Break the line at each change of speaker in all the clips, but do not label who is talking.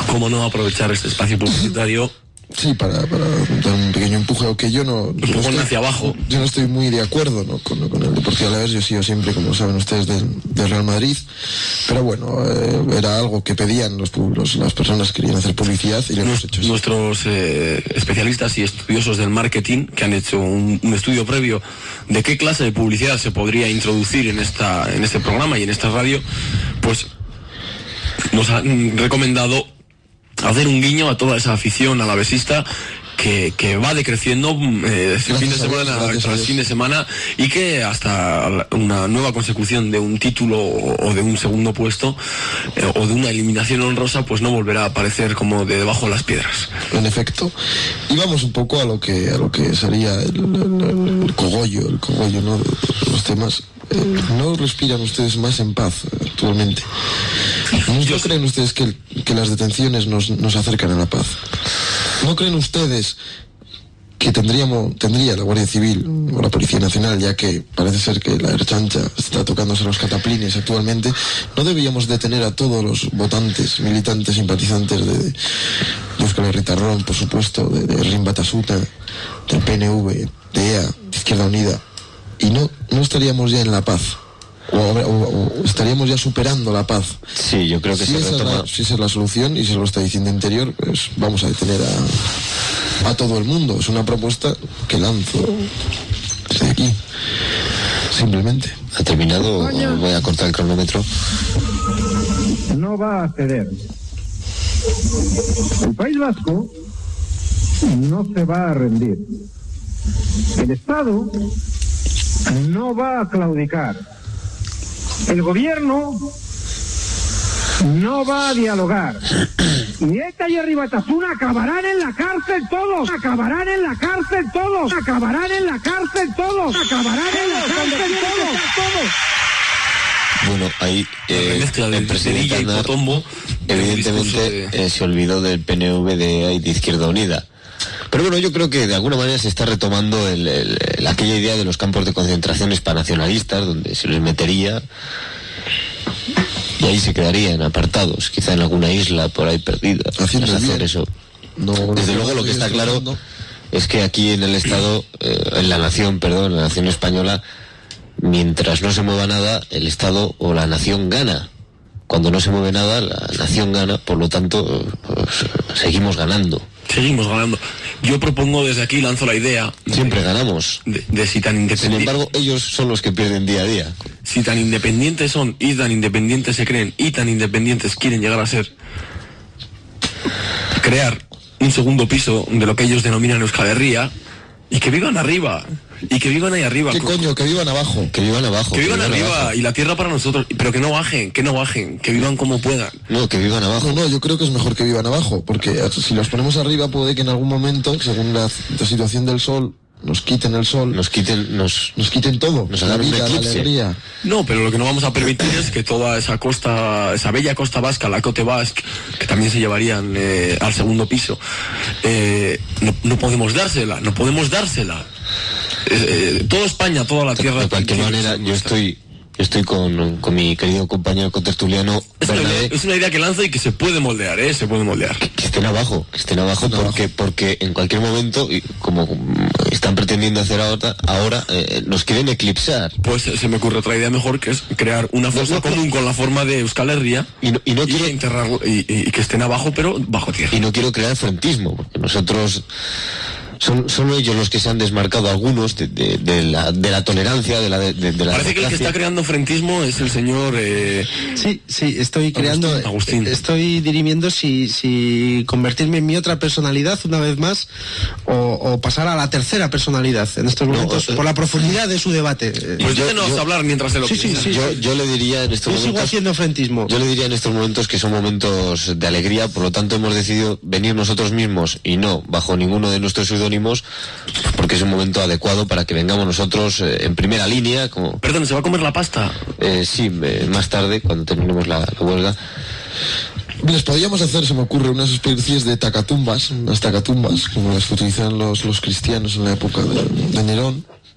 cómo no aprovechar este espacio publicitario.
Sí, para dar un pequeño empuje, aunque yo no
hacia abajo.
Yo no estoy muy de acuerdo, ¿no? con el Deportivo Alavés. Yo he sido siempre, como saben ustedes, del Real Madrid, pero bueno, era algo que pedían las personas que querían hacer publicidad y lo hemos hecho.
Nuestros especialistas y estudiosos del marketing, que han hecho un estudio previo de qué clase de publicidad se podría introducir en este programa y en esta radio, pues nos han recomendado hacer un guiño a toda esa afición alavesista que va decreciendo fin de semana tras fin de semana, y que hasta una nueva consecución de un título o de un segundo puesto o de una eliminación honrosa, pues no volverá a aparecer como de debajo de las piedras.
En efecto. Y vamos un poco a lo que sería el cogollo, ¿no? De los temas. ¿No respiran ustedes más en paz actualmente? ¿No creen ustedes que las detenciones nos acercan a la paz? ¿No creen ustedes que tendría la Guardia Civil o la Policía Nacional, ya que parece ser que la Ertzaintza está tocándose los cataplines actualmente, no deberíamos detener a todos los votantes, militantes, simpatizantes de Euskal Herria Tarrón, por supuesto, de Rin Batasuna, del PNV, de EA, de Izquierda Unida, y no estaríamos ya en la paz? O estaríamos ya superando la paz.
Sí, yo creo que
si esa es la solución, y se lo está diciendo Interior, pues vamos a detener a todo el mundo. Es una propuesta que lanzo desde aquí, simplemente.
¿Ha terminado? Voy a cortar el cronómetro.
No va a ceder. El País Vasco no se va a rendir. El Estado no va a claudicar. El gobierno no va a dialogar. Y ETA y Herri Batasuna acabarán en la cárcel todos. Acabarán en la cárcel todos. Acabarán en la cárcel todos. Acabarán en la cárcel todos.
Bueno, ahí el presidente Aznar evidentemente se olvidó del PNV de Izquierda Unida. Pero bueno, yo creo que de alguna manera se está retomando aquella idea de los campos de concentración hispanacionalistas, donde se les metería y ahí se quedarían apartados, quizá en alguna isla por ahí perdida. Hacer eso. Desde luego lo que está claro es que aquí en el Estado, en la nación española, mientras no se mueva nada, el Estado o la nación gana. Cuando no se mueve nada, la nación gana, por lo tanto, seguimos ganando.
Yo propongo desde aquí, lanzo la idea.
Siempre ganamos.
De si tan independientes.
Sin embargo, ellos son los que pierden día a día.
Si tan independientes son, y tan independientes se creen, y tan independientes quieren llegar a ser, crear un segundo piso de lo que ellos denominan Euskal Herria, y que vivan arriba. Y que vivan ahí arriba.
¿Qué coño? Que vivan abajo.
Que vivan arriba. Y la tierra para nosotros. Pero que no bajen. Que vivan como puedan.
No, que vivan abajo.
No, yo creo que es mejor que vivan abajo. Porque si los ponemos arriba, puede que en algún momento, según la situación del sol, nos quiten el sol.
Nos quiten
todo.
Nos hagan
la alegría.
No, pero lo que no vamos a permitir es que toda esa costa, esa bella costa vasca, la Côte Basque, que también se llevarían al segundo piso, no podemos dársela. Toda España, toda la tierra.
De cualquier manera, yo estoy con mi querido compañero contertuliano.
Es una idea que lanzo y que se puede moldear, se puede moldear.
Que estén abajo porque en cualquier momento, como están pretendiendo hacer ahora nos quieren eclipsar.
Pues se me ocurre otra idea mejor, que es crear una fuerza común con la forma de Euskal Herria y quiero enterrarlo y que estén abajo, pero bajo tierra.
Y no quiero crear frentismo, porque nosotros son ellos los que se han desmarcado, algunos de la tolerancia, de la
Parece
democracia.
que el que está creando frentismo es el señor
Sí, estoy creando
Agustín.
Estoy dirimiendo si convertirme en mi otra personalidad una vez más o pasar a la tercera personalidad en estos momentos, por la profundidad de su debate.
Pues déjenos hablar mientras se lo piensa.
Yo le diría en estos momentos,
sigo haciendo frentismo.
Yo le diría en estos momentos que son momentos de alegría, por lo tanto hemos decidido venir nosotros mismos y no bajo ninguno de nuestros seudónimos, porque es un momento adecuado para que vengamos nosotros en primera línea.
Perdón, ¿se va a comer la pasta?
Sí, más tarde, cuando terminemos la huelga.
Les podríamos hacer, se me ocurre, unas especies de unas tacatumbas, como las que utilizaban los cristianos en la época de Nerón,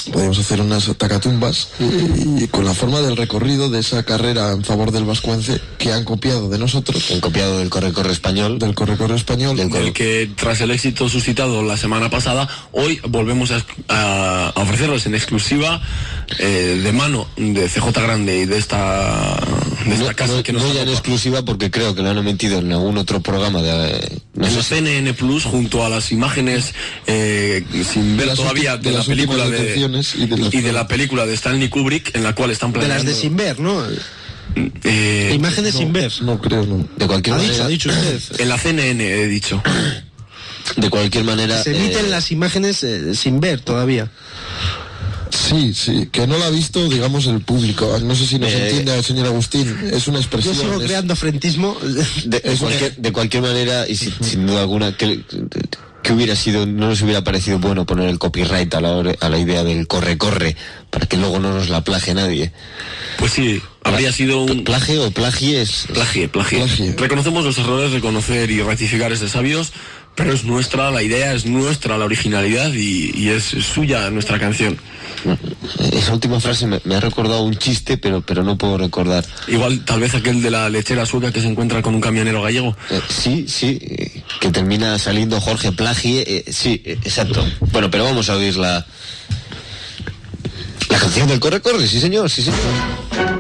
podríamos hacer unas tacatumbas y con la forma del recorrido de esa carrera en favor del vascuence que han copiado de nosotros.
Han copiado del Corre-Corre español.
Del Corre-Corre español.
Del que tras el éxito suscitado la semana pasada, hoy volvemos a ofrecerles en exclusiva de mano de CJ Grande y de esta casa que nos
no ya en exclusiva, porque creo que lo han metido en algún otro programa de
CNN Plus, junto a las imágenes sin ver todavía de la película y de la película de Stanley Kubrick, en la cual están planeando.
De las de sin ver, ¿no? Imágenes sin ver.
No creo, no.
De cualquier manera.
Ha dicho usted.
En la CNN he dicho.
De cualquier manera.
Se emiten las imágenes sin ver todavía.
Sí, que no la ha visto, digamos, el público. No sé si nos entiende el señor Agustín. Es una expresión.
Yo sigo creando frentismo.
De cualquier manera, y sin duda alguna, que hubiera sido, no nos hubiera parecido bueno poner el copyright a la idea del corre-corre, para que luego no nos la plagie nadie.
Pues sí, habría sido un...
¿Plagio o plagies?
Plagie. Reconocemos los errores, reconocer y rectificar es de sabios, pero es nuestra la idea, es nuestra la originalidad y es suya nuestra canción.
Esa última frase me ha recordado un chiste, pero no puedo recordar.
Igual, tal vez aquel de la lechera sueca que se encuentra con un camionero gallego.
Sí, que termina saliendo Jorge Plagie. Sí, exacto. Bueno, pero vamos a oír la canción del Corre-Corre, sí señor.